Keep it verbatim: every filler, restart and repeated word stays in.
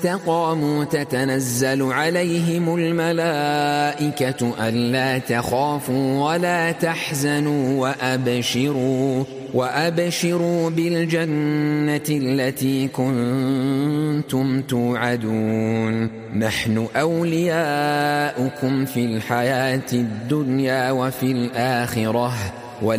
استقاموا تتنزل عليهم الملائكة ألا تخافوا ولا تحزنوا وأبشروا وأبشروا بالجنة التي كنتم توعدون نحن أولياؤكم في الحياة الدنيا وفي الآخرة